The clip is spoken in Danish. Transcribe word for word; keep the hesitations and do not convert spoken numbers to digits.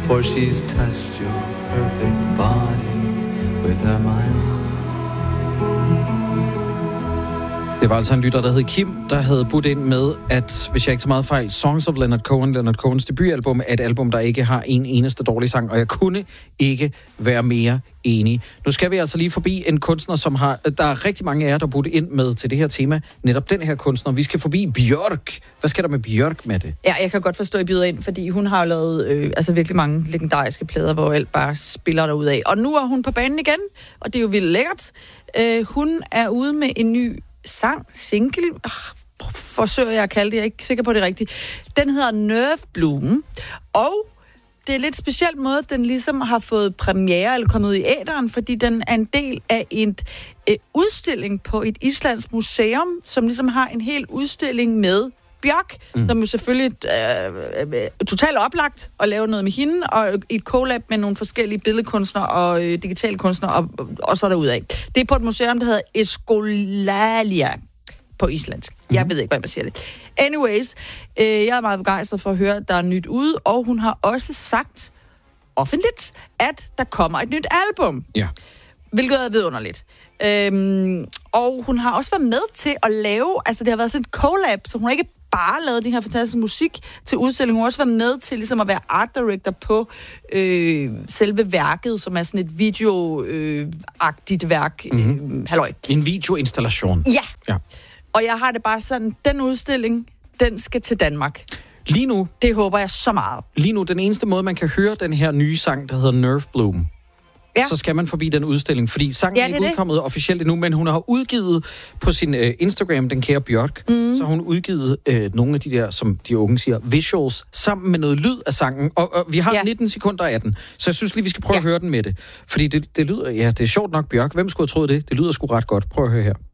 for she's touched your perfect body with her mind. Det var altså en lytter, der hed Kim, der havde budt ind med, at, hvis jeg ikke så meget fejl, Songs of Leonard Cohen, Leonard Cohens debutalbum, er et album, der ikke har en eneste dårlig sang, og jeg kunne ikke være mere enig. Nu skal vi altså lige forbi en kunstner, som har, der er rigtig mange af jer, der budt ind med til det her tema, netop den her kunstner. Vi skal forbi Bjørk. Hvad skal der med Bjørk med det? Ja, jeg kan godt forstå, at I byder ind, fordi hun har jo lavet øh, altså virkelig mange legendariske plader, hvor alt bare spiller derudad. Og nu er hun på banen igen, og det er jo vildt lækkert. Øh, hun er ude med en ny sang, single, øh, forsøger jeg at kalde det, jeg er ikke sikker på det rigtigt. Den hedder Nerve Bloom, og det er en lidt speciel måde, den ligesom har fået premiere, eller kommet ud i æteren, fordi den er en del af en øh, udstilling på et islandsk museum, som ligesom har en hel udstilling med Bjørk, mm. som jo selvfølgelig øh, øh, totalt oplagt at lave noget med hende, og et collab med nogle forskellige billedkunstnere og øh, digitale kunstnere, og, og så derudad. Det er på et museum, der hedder Eskolalia på islandsk. Mm. Jeg ved ikke, hvordan man siger det. Anyways, øh, jeg er meget begejstret for at høre, at der er nyt ude, og hun har også sagt offentligt, at der kommer et nyt album. Ja. Hvilket er vidunderligt. Øhm, og hun har også været med til at lave, altså det har været sådan et collab, så hun har ikke bare lavet den her fantastiske musik til udstillingen, hun har også været med til ligesom at være art director på øh, selve værket, som er sådan et video-agtigt øh, værk. Mm-hmm. Øh, halløj. En videoinstallation. Ja. ja. Og jeg har det bare sådan, den udstilling, den skal til Danmark. Lige nu. Det håber jeg så meget. Lige nu, den eneste måde, man kan høre den her nye sang, der hedder Nerve Bloom, ja. Så skal man forbi den udstilling, fordi sangen ja, er ikke det udkommet det. officielt endnu, men hun har udgivet på sin øh, Instagram, den kære Bjørk, mm. så har hun udgivet øh, nogle af de der, som de unge siger, visuals, sammen med noget lyd af sangen, og, og vi har ja. nitten sekunder af den, så jeg synes lige, vi skal prøve ja. at høre den med det, fordi det, det lyder, ja, det er sjovt nok Bjørk, hvem skulle have troet det? Det lyder sgu ret godt, prøv at høre her.